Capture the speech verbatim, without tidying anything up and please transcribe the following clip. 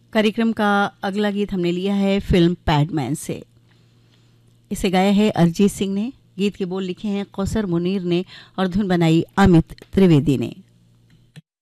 कार्यक्रम का अगला गीत हमने लिया है फिल्म पैडमैन से। इसे गाया है अरिजीत सिंह ने, गीत के बोल लिखे हैं कौसर मुनीर ने और धुन बनाई अमित त्रिवेदी ने।